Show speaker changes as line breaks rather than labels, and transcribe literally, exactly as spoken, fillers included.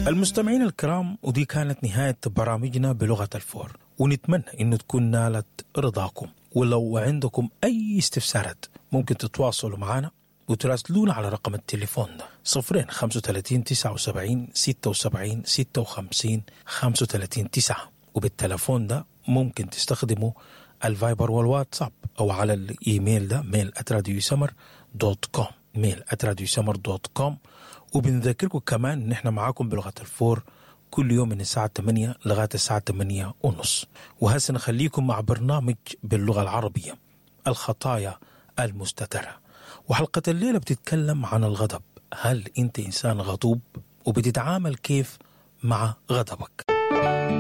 المستمعين الكرام، ودي كانت نهاية برامجنا بلغة الفور، ونتمنى إنه تكون نالت رضاكم. ولو عندكم أي استفسارات ممكن تتواصلوا معنا وتراسلونا على رقم التليفون ده صفرين خمسة وثلاثين تسعة وسبعين ستة وسبعين ستة وخمسين خمسة وثلاثين تسعة، وبالتلفون ده ممكن تستخدموا الفايبر والواتساب أو على الإيميل ده ميل آت راديو سمر دوت كوم ميل آت راديو سمر دوت كوم. وبنذكركم كمان إن إحنا معاكم بلغة الفور كل يوم من الساعة ثمانية لغاية الساعة ثمانية ونص. وهسه نخليكم مع برنامج باللغة العربية الخطايا المستترة، وحلقة الليلة بتتكلم عن الغضب. هل أنت إنسان غضوب؟ وبتتعامل كيف مع غضبك؟